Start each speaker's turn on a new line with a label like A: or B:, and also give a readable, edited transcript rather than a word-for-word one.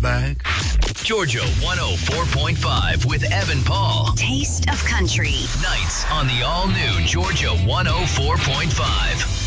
A: bag.
B: Georgia 104.5 with Evan Paul.
C: Taste of Country.
B: Nights on the all-new Georgia 104.5.